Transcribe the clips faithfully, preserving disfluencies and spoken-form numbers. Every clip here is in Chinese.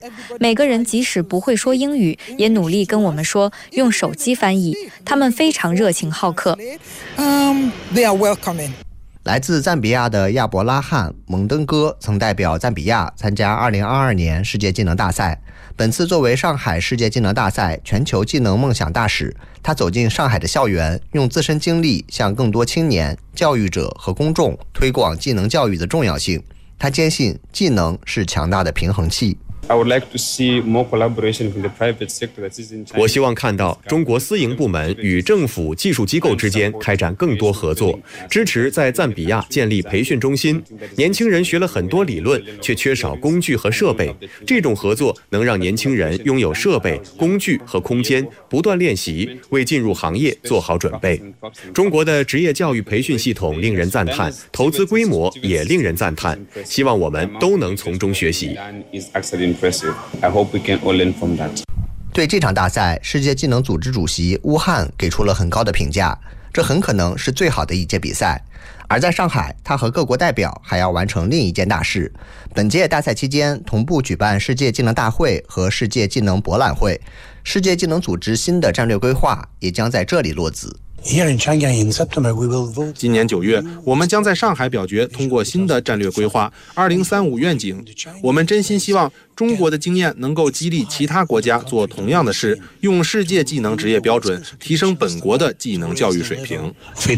每个人即使不会说英语，也努力跟我们说，用手机翻译。他们非常热情好客。 Um, they are welcoming. 来自赞比亚的亚伯拉罕·蒙登哥曾代表赞比亚参加二零二二年世界技能大赛。本次作为上海世界技能大赛全球技能梦想大使，他走进上海的校园，用自身经历向更多青年、教育者和公众推广技能教育的重要性。他坚信技能是强大的平衡器。 我希望看到中国私营部门与政府技术机构之间开展更多合作，支持在赞比亚建立培训中心。年轻人学了很多理论，却缺少工具和设备，这种合作能让年轻人拥有设备、工具和空间，不断练习，为进入行业做好准备。中国的职业教育培训系统令人赞叹，投资规模也令人赞叹，希望我们都能从中学习。 对这场大赛，世界技能组织主席乌汉给出了很高的评价，这很可能是最好的一届比赛。而在上海，他和各国代表还要完成另一件大事。本届大赛期间，同步举办世界技能大会和世界技能博览会，世界技能组织新的战略规划也将在这里落子。 今年九月，我们将在上海表决通过新的战略规划二零三五愿景。我们真心希望中国的经验能够激励其他国家做同样的事，用世界技能职业标准提升本国的技能教育水平。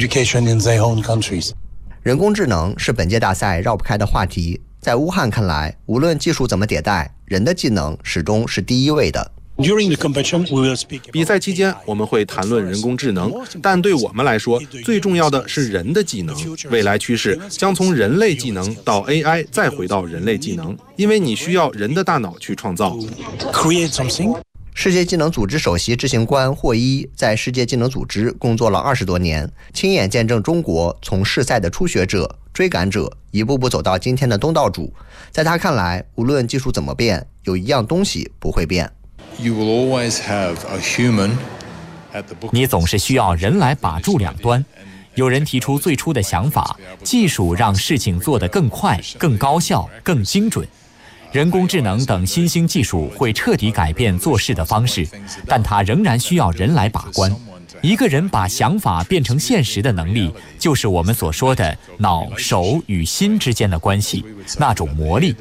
人工智能是本届大赛绕不开的话题。在乌汉看来，无论技术怎么迭代，人的技能始终是第一位的。 比赛期间，我们会谈论人工智能，但对我们来说，最重要的是人的技能。未来趋势将从人类技能到 A I， 再回到人类技能，因为你需要人的大脑去创造。 世界技能组织首席执行官霍伊在世界技能组织工作了二十多年，亲眼见证中国从试赛的初学者、追赶者一步步走到今天的东道主。在他看来，无论技术怎么变，有一样东西不会变。 你总是需要人来把住两端。有人提出最初的想法，技术让事情做得更快、更高效、更精准。人工智能等新兴技术会彻底改变做事的方式，但它仍然需要人来把关。一个人把想法变成现实的能力，就是我们所说的脑、手与心之间的关系，那种魔力。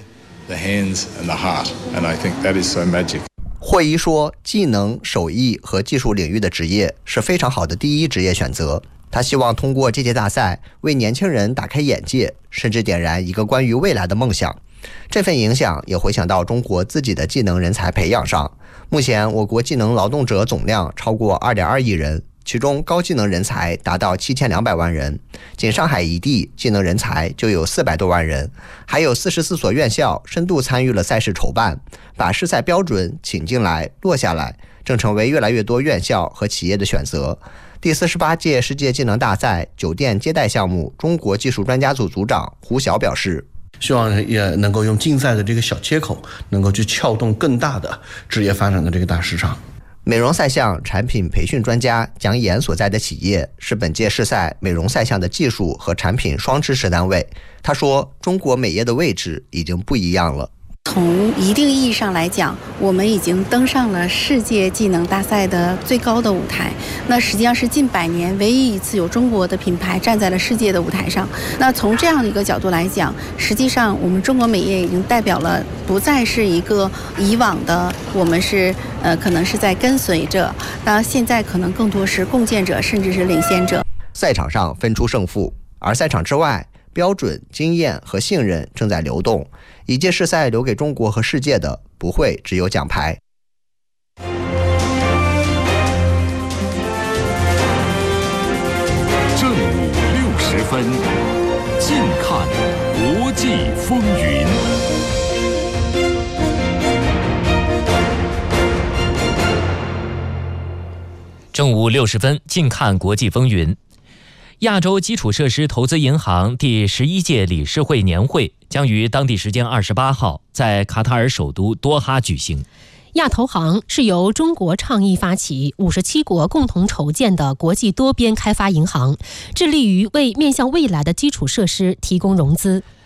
霍伊说，技能、手艺和技术领域的职业是非常好的第一职业选择。他希望通过这届大赛为年轻人打开眼界，甚至点燃一个关于未来的梦想。这份影响也回响到中国自己的技能人才培养上。目前我国技能劳动者总量超过 二点二亿人，其中高技能人才达到七千两百万人，仅上海一地技能人才就有四百多万人，还有四十四所院校深度参与了赛事筹办，把试赛标准请进来落下来，正成为越来越多院校和企业的选择。第四十八届世界技能大赛酒店接待项目中国技术专家组组长胡晓表示， 希望也能够用竞赛的这个小切口，能够去撬动更大的职业发展的这个大市场。 美容赛项产品培训专家蒋岩所在的企业是本届世赛美容赛项的技术和产品双支持单位。他说，中国美业的位置已经不一样了。 从一定意义上来讲，我们已经登上了世界技能大赛的最高的舞台，那实际上是近百年唯一一次有中国的品牌站在了世界的舞台上。那从这样的一个角度来讲，实际上我们中国美业已经代表了不再是一个以往的我们是呃可能是在跟随者，那现在可能更多是共建者，甚至是领先者。 赛场上分出胜负，而赛场之外，标准、经验和信任正在流动。一届世赛留给中国和世界的不会只有奖牌。 正午六十分，近看国际风云。 正午六十分，近看国际风云。亚洲基础设施投资银行第十一届理事会年会将于当地时间二十八号在卡塔尔首都多哈举行。 亚投行是由中国倡议发起，五十七国共同筹建的国际多边开发银行，致力于为面向未来的基础设施提供融资。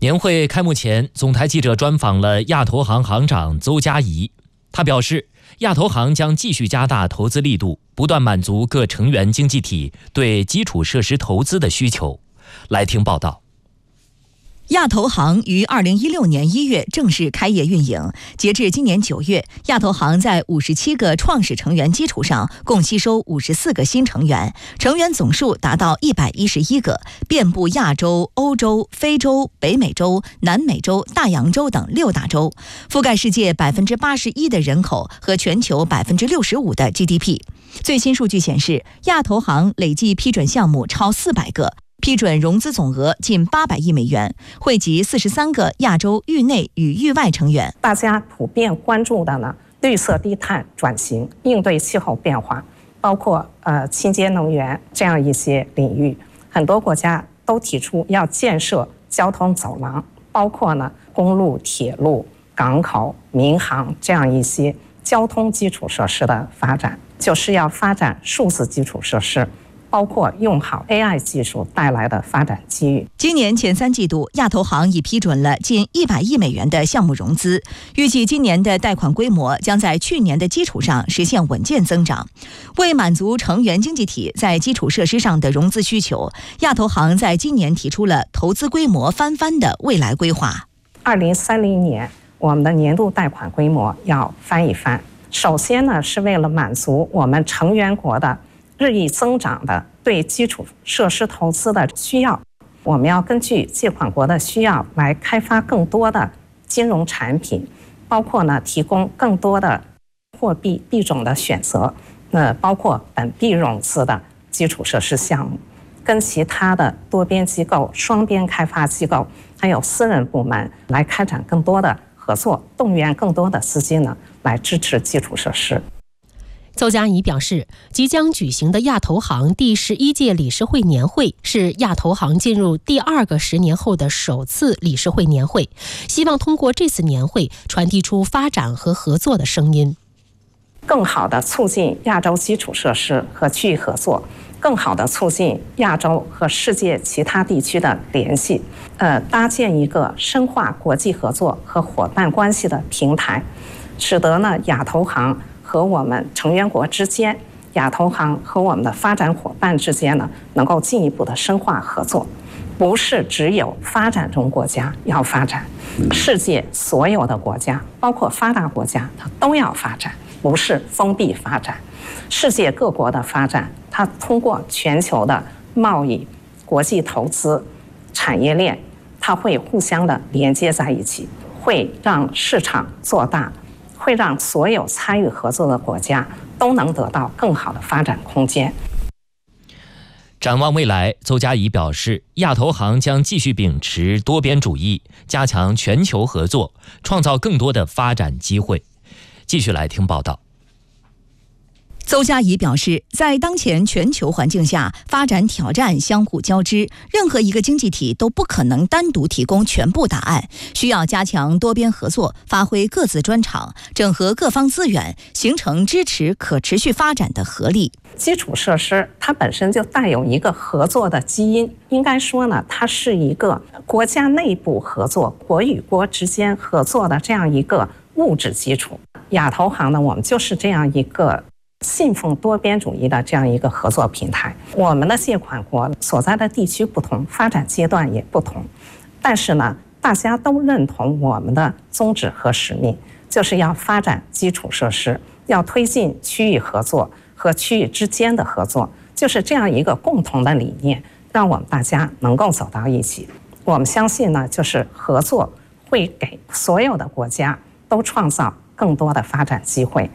年会开幕前，总台记者专访了亚投行行长邹家怡，他表示，亚投行将继续加大投资力度，不断满足各成员经济体对基础设施投资的需求。来听报道。 亚投行于二零一六年一月正式开业运营，截至今年九月，亚投行在五十七个创始成员基础上，共吸收五十四个新成员，成员总数达到一百一十一个，遍布亚洲、欧洲、非洲、北美洲、南美洲、大洋洲等六大洲，覆盖世界百分之八十一的人口和全球百分之六十五的 G D P。最新数据显示，亚投行累计批准项目超四百个。批准融资总额近八百亿美元，惠及四十三个亚洲域内与域外成员。 大家普遍关注的呢，绿色低碳转型、应对气候变化，包括呃清洁能源这样一些领域，很多国家都提出要建设交通走廊，包括呢公路、铁路、港口、民航这样一些交通基础设施的发展，就是要发展数字基础设施。包括用好 A I 技术带来的发展机遇。 今年前三季度，亚投行已批准了近一百亿美元的项目融资，预计今年的贷款规模将在去年的基础上实现稳健增长。为满足成员经济体在基础设施上的融资需求，亚投行在今年提出了投资规模翻番的未来规划。 二零三零年，我们的年度贷款规模要翻一番。首先呢，是为了满足我们成员国的日益增长的对基础设施投资的需要，我们要根据借款国的需要来开发更多的金融产品，包括呢提供更多的货币币种的选择，那包括本币融资的基础设施项目，跟其他的多边机构、双边开发机构还有私人部门来开展更多的合作，动员更多的资金呢来支持基础设施。 邹家怡表示，即将举行的亚投行第十一届理事会年会是亚投行进入第二个十年后的首次理事会年会，希望通过这次年会传递出发展和合作的声音， 更好地促进亚洲基础设施和区域合作，更好地促进亚洲和世界其他地区的联系，呃，搭建一个深化国际合作和伙伴关系的平台，使得呢亚投行和我们成员国之间，亚投行和我们的发展伙伴之间呢，能够进一步的深化合作。不是只有发展中国家要发展，世界所有的国家，包括发达国家，它都要发展，不是封闭发展。世界各国的发展，它通过全球的贸易、国际投资、产业链，它会互相的连接在一起，会让市场做大。会让所有参与合作的国家都能得到更好的发展空间。 展望未来，邹家怡表示，亚投行将继续秉持多边主义，加强全球合作，创造更多的发展机会。继续来听报道。 邹家怡表示，在当前全球环境下，发展挑战相互交织，任何一个经济体都不可能单独提供全部答案，需要加强多边合作，发挥各自专长，整合各方资源，形成支持可持续发展的合力。 基础设施它本身就带有一个合作的基因，应该说呢，它是一个国家内部合作、国与国之间合作的这样一个物质基础。亚投行呢，我们就是这样一个信奉多边主义的这样一个合作平台。我们的借款国所在的地区不同，发展阶段也不同，但是呢，大家都认同我们的宗旨和使命，就是要发展基础设施，要推进区域合作和区域之间的合作，就是这样一个共同的理念，让我们大家能够走到一起。我们相信呢，就是合作会给所有的国家都创造更多的发展机会。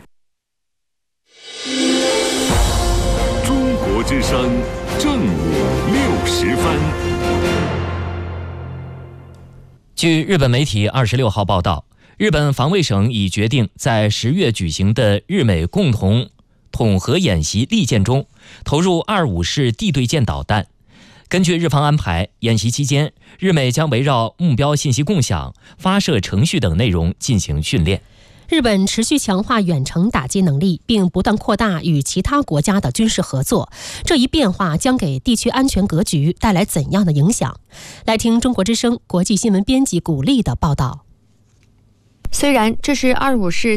中国之声正午六时分。 据日本媒体二十六号报道，日本防卫省已决定在十月举行的日美共同统合演习利剑中投入二五式地对舰导弹。根据日方安排，演习期间，日美将围绕目标信息共享、发射程序等内容进行训练。 日本持续强化远程打击能力，并不断扩大与其他国家的军事合作。这一变化将给地区安全格局带来怎样的影响？来听中国之声国际新闻编辑古丽的报道。 虽然这是二五式